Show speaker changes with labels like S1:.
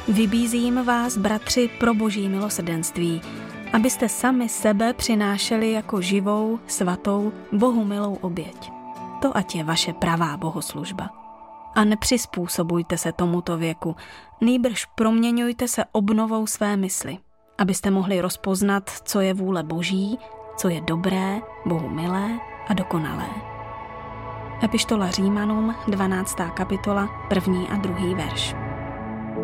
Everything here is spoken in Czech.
S1: Vybízím vás, bratři, pro Boží milosrdenství, abyste sami sebe přinášeli jako živou, svatou, Bohu milou oběť. To ať je vaše pravá bohoslužba. A nepřizpůsobujte se tomuto věku, nýbrž proměňujte se obnovou své mysli, abyste mohli rozpoznat, co je vůle Boží, co je dobré, Bohu milé a dokonalé. Epištola Římanům, 12. kapitola, 1. a 2. verš.